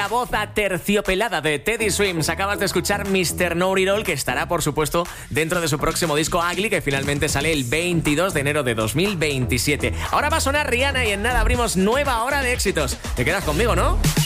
La voz aterciopelada de Teddy Swims. Acabas de escuchar Mr. Know-It-All, que estará, por supuesto, dentro de su próximo disco Ugly, que finalmente sale el 22 de enero de 2027. Ahora va a sonar Rihanna y en nada abrimos nueva hora de éxitos. ¿Te quedas conmigo, no?